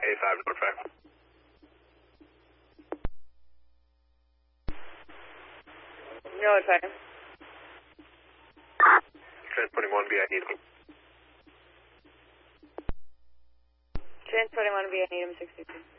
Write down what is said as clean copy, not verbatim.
A5 North 5. North 5. Transporting 1 via Needham. Transporting 1 via Needham 62.